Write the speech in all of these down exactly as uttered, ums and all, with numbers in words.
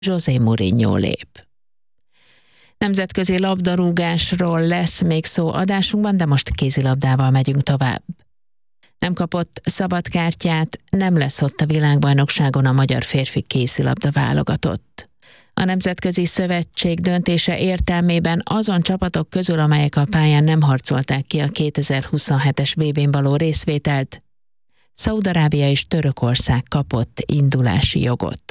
José Mourinho lép. Nemzetközi labdarúgásról lesz még szó adásunkban, de most kézilabdával megyünk tovább. Nem kapott szabadkártyát, nem lesz ott a világbajnokságon a magyar férfi kézilabda válogatott. A Nemzetközi Szövetség döntése értelmében azon csapatok közül, amelyek a pályán nem harcolták ki a kétezer-huszonhetes vé bén való részvételt, Szaúd-Arábia és Törökország kapott indulási jogot.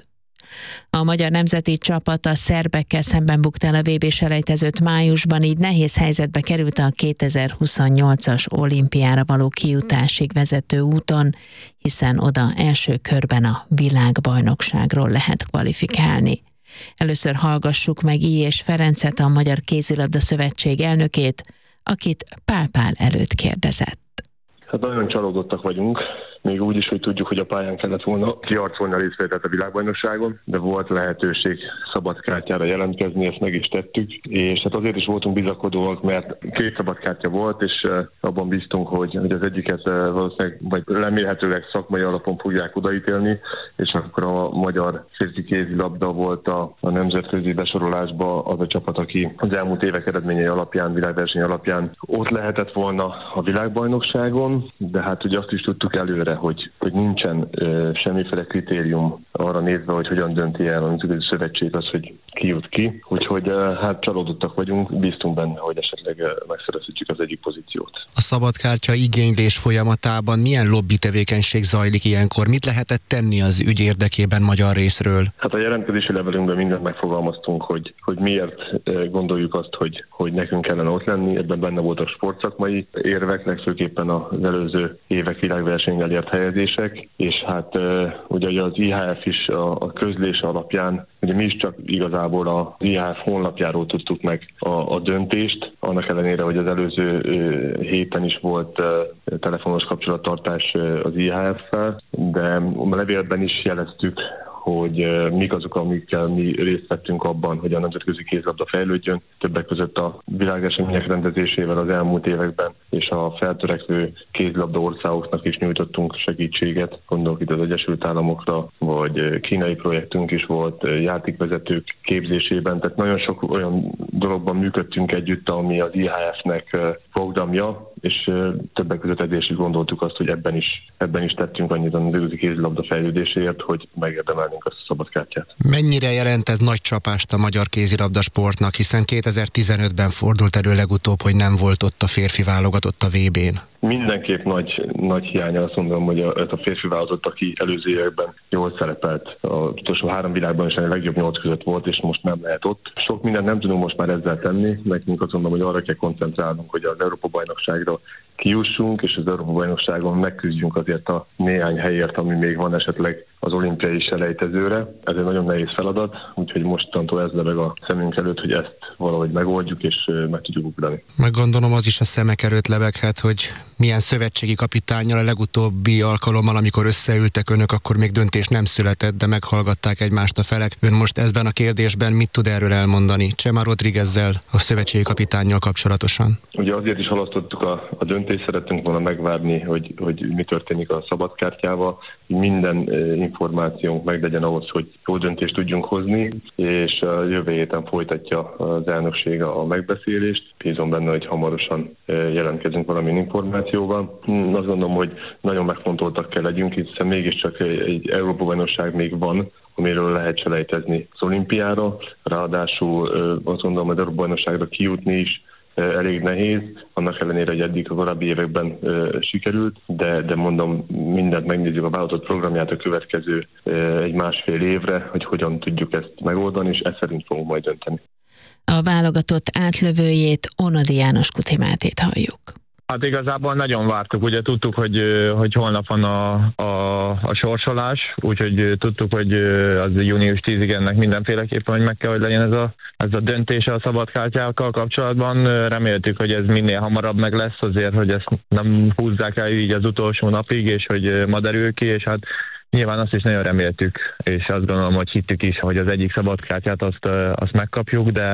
A magyar nemzeti csapat a szerbekkel szemben bukta el a vé bé-selejtezőt májusban, így nehéz helyzetbe került a kétezer-huszonnyolcas olimpiára való kijutásig vezető úton, hiszen oda első körben a világbajnokságról lehet kvalifikálni. Először hallgassuk meg Illyés Ferencet, a Magyar Kézilabda Szövetség elnökét, akit Pál Pál előtt kérdezett. Hát nagyon csalódottak vagyunk, még úgy is, hogy tudjuk, hogy a pályán kellett volna kiharcolni a részvételt a világbajnokságon, de volt lehetőség szabadkártyára jelentkezni, ezt meg is tettük, és hát azért is voltunk bizakodóak, mert két szabadkártya volt, és abban bíztunk, hogy, hogy az egyiket valószínűleg, vagy remélhetőleg szakmai alapon fogják odaítélni, és akkor a magyar férfi kézilabda volt a, a nemzetközi besorolásban az a csapat, aki az elmúlt évek eredményei alapján, világverseny alapján ott lehetett volna a világbajnokságon, de hát ugye azt is tudtuk előre, hogy, hogy nincsen ö, semmiféle kritérium arra nézve, hogy hogyan dönti el a Nemzetközi Szövetség az, hogy ki jut ki. Úgyhogy ö, hát csalódottak vagyunk, bíztunk benne, hogy esetleg ö, megszerezhetjük az egyik pozíciót. A szabadkártya igénylés folyamatában milyen lobby tevékenység zajlik ilyenkor? Mit lehetett tenni az ügy érdekében magyar részről? Hát a jelentkezési levelünkben mindent megfogalmaztunk, hogy, hogy miért gondoljuk azt, hogy, hogy nekünk kellene ott lenni. Ebben benne voltak sportszakmai érvek, legfőképpen az előző évek világversenyen elért helyezések, és hát ugye az i há ef is a, a közlés alapján, ugye mi is csak igazából az i há ef honlapjáról tudtuk meg a, a döntést, annak ellenére, hogy az előző héten is volt telefonos kapcsolattartás az i há ef-fel, de a levélben is jeleztük, hogy mik azok, amikkel mi részt vettünk abban, hogy a nemzetközi kézilabda fejlődjön, többek között a világesemények rendezésével az elmúlt években, és a feltörekvő kézilabda országoknak is nyújtottunk segítséget, gondolok itt az Egyesült Államokra, vagy kínai projektünk is volt, játékvezetők képzésében, tehát nagyon sok olyan dologban működtünk együtt, ami az i há ef-nek programja, és többek között ezért is gondoltuk azt, hogy ebben is, ebben is tettünk annyit a nemzetközi kézilabda fejlődéséért, hogy megérdemelnénk azt a szabadkártyát. Mennyire jelent ez nagy csapást a magyar kézilabda sportnak, hiszen kétezer-tizenötben fordult elő legutóbb, hogy nem volt ott a férfi válogatott a vé bén? Mindenképp nagy, nagy hiánya, azt mondom, hogy a, a férfi válogatott, aki előző években jól szerepelt, az utolsó három világban is a legjobb nyolc között volt, és most nem lehet ott. Sok mindent nem tudunk most már ezzel tenni, nekünk azt mondom, hogy arra kell koncentrálnunk, hogy az Európa-bajnokságra kijussunk, és az Európa-bajnokságon megküzdjünk azért a néhány helyért, ami még van esetleg az olimpiai selejtezőre. Ez egy nagyon nehéz feladat, úgyhogy mostantól ez lebeg a szemünk előtt, hogy ezt valahogy megoldjuk, és meg tudjuk ugrani. Meg gondolom az is a szemek előtt lebeghet, hogy milyen szövetségi kapitánnyal a legutóbbi alkalommal, amikor összeültek önök, akkor még döntés nem született, de meghallgatták egymást a felek. Ön most ezben a kérdésben mit tud erről elmondani Chema Rodríguezzel, a szövetségi kapitánnyal kapcsolatosan? Ugye azért is halasztottuk a, a döntést, szerettünk volna megvárni, hogy, hogy mi történik a szabadkártyával, minden információnk meglegyen ahhoz, hogy jó döntést tudjunk hozni, és a jövő héten folytatja az elnökség a megbeszélést. Bízom benne, hogy hamarosan jelentkezünk valamilyen információval. Azt gondolom, hogy nagyon megfontoltak kell legyünk, hiszen mégiscsak egy, egy Európa-bajnokság még van, amiről lehet selejtezni az olimpiára. Ráadásul azt gondolom, hogy az Európa-bajnokságra kijutni is elég nehéz, annak ellenére, hogy eddig a korábbi években e, sikerült, de, de mondom, mindent megnézzük a vállalatot programját a következő e, egy másfél évre, hogy hogyan tudjuk ezt megoldani, és ezt szerint fogunk majd dönteni. A válogatott átlövőjét, Onodi János Kutimátét halljuk. Hát igazából nagyon vártuk, ugye tudtuk, hogy, hogy holnap van a, a, a sorsolás, úgyhogy tudtuk, hogy az június tízig ennek mindenféleképpen, hogy meg kell, hogy legyen ez a, ez a döntés a szabadkártyákkal kapcsolatban. Reméltük, hogy ez minél hamarabb meg lesz azért, hogy ezt nem húzzák el így az utolsó napig, és hogy ma derül ki, és hát nyilván azt is nagyon reméltük, és azt gondolom, hogy hittük is, hogy az egyik szabadkártyát azt, azt megkapjuk, de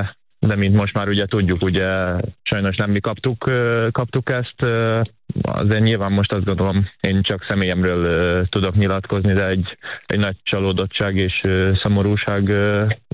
de mint most már ugye tudjuk, ugye sajnos nem mi kaptuk, kaptuk ezt, azért nyilván most azt gondolom, én csak személyemről tudok nyilatkozni, de egy, egy nagy csalódottság és szomorúság